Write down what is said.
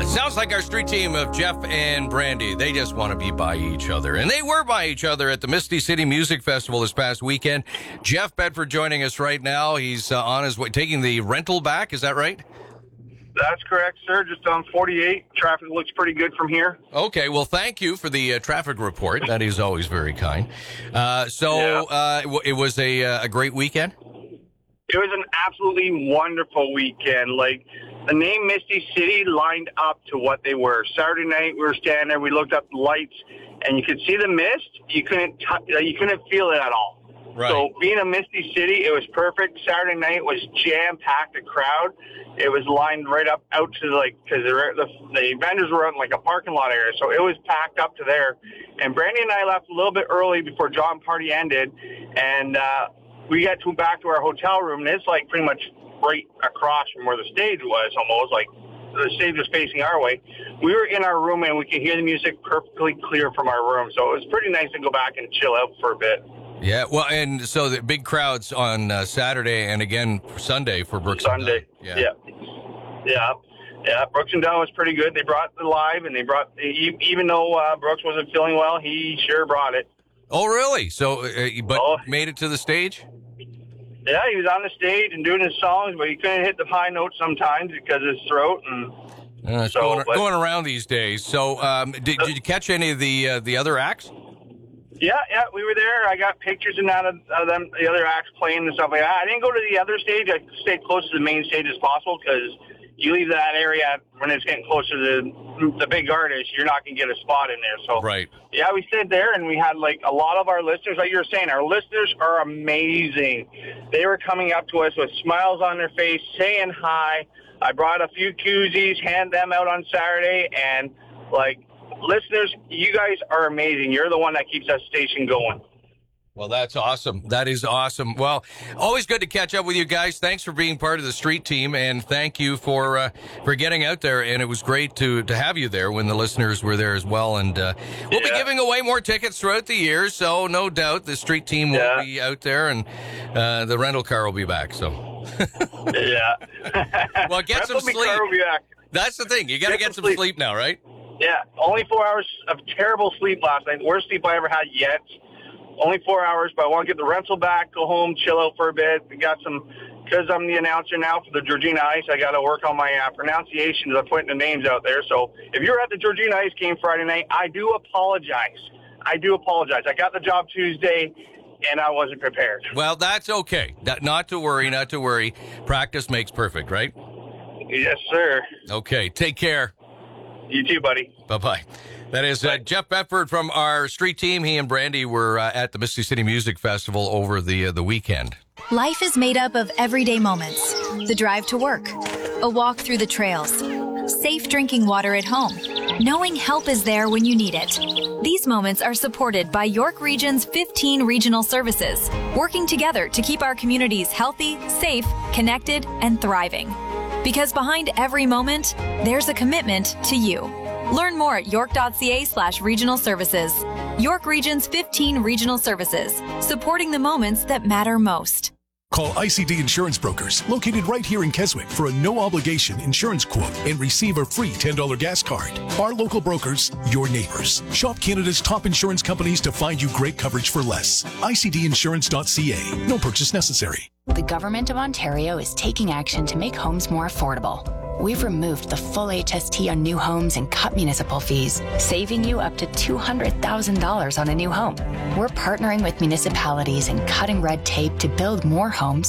Sounds like our street team of Jeff and Brandy. They just want to be by each other. And they were by each other at the Misty City Music Festival this past weekend. Jeff Bedford joining us right now. He's on his way, taking the rental back. Is that right? That's correct, sir. Just on 48. Traffic looks pretty good from here. Okay, well, thank you for the traffic report. That is always very kind. It was a great weekend? It was an absolutely wonderful weekend. Like, the name Misty City lined up to what they were. Saturday night, we were standing there, we looked up the lights, and you could see the mist. You couldn't feel it at all. Right. So being a Misty City, it was perfect. Saturday night was jam-packed, a crowd. It was lined right up out to, because the vendors were in, a parking lot area, so it was packed up to there. And Brandy and I left a little bit early before John Party ended, and we got back to our hotel room, and it's, pretty much right across from where the stage was, almost, the stage was facing our way. We were in our room, and we could hear the music perfectly clear from our room, so it was pretty nice to go back and chill out for a bit. Yeah, well, and so the big crowds on Saturday and again Sunday for Brooks Sunday. and Dunn. Yeah. Brooks and Dunn was pretty good. They brought the live, and they brought, even though Brooks wasn't feeling well, he sure brought it. Oh, really? So, made it to the stage? Yeah, he was on the stage and doing his songs, but he couldn't hit the high notes sometimes because of his throat. And going around these days. So, did you catch any of the other acts? Yeah, we were there. I got pictures and that of them, the other acts playing and stuff like that. I didn't go to the other stage. I stayed close to the main stage as possible because you leave that area when it's getting closer to the big artists, you're not going to get a spot in there. So, right. Yeah, we stayed there, and we had, a lot of our listeners, like you were saying, our listeners are amazing. They were coming up to us with smiles on their face, saying hi. I brought a few koozies, hand them out on Saturday, and, listeners, you guys are amazing. You're the one that keeps that station going. Well, that's awesome. That is awesome. Well, always good to catch up with you guys. Thanks for being part of the street team, and thank you for getting out there. And it was great to have you there when the listeners were there as well. And we'll be giving away more tickets throughout the year, so no doubt the street team will be out there, and the rental car will be back. So, yeah. Well, get some sleep. That's the thing. You got to get some sleep now, right? Yeah, only 4 hours of terrible sleep last night. Worst sleep I ever had yet. Only 4 hours, but I want to get the rental back, go home, chill out for a bit. We got because I'm the announcer now for the Georgina Ice, I got to work on my pronunciations of putting the names out there. So if you're at the Georgina Ice game Friday night, I do apologize. I got the job Tuesday, and I wasn't prepared. Well, that's okay. Not to worry. Practice makes perfect, right? Yes, sir. Okay, take care. You too, buddy. Bye-bye. That is Jeff Bedford from our street team. He and Brandy were at the Misty City Music Festival over the weekend. Life is made up of everyday moments. The drive to work, a walk through the trails, safe drinking water at home, knowing help is there when you need it. These moments are supported by York Region's 15 regional services, working together to keep our communities healthy, safe, connected, and thriving. Because behind every moment, there's a commitment to you. Learn more at york.ca/regional services. York Region's 15 regional services, supporting the moments that matter most. Call ICD Insurance Brokers, located right here in Keswick, for a no-obligation insurance quote and receive a free $10 gas card. Our local brokers, your neighbors. Shop Canada's top insurance companies to find you great coverage for less. ICDinsurance.ca. No purchase necessary. The Government of Ontario is taking action to make homes more affordable. We've removed the full HST on new homes and cut municipal fees, saving you up to $200,000 on a new home. We're partnering with municipalities and cutting red tape to build more homes